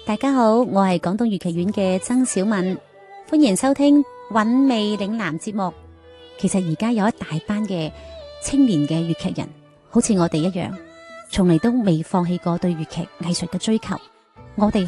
大家好，我係廣東粵劇院嘅曾小敏，歡迎收聽韻味嶺南節目。其實而家有一大班嘅青年嘅粵劇人，好似我哋一樣，從嚟都未放棄過對粵劇藝術嘅追求。我哋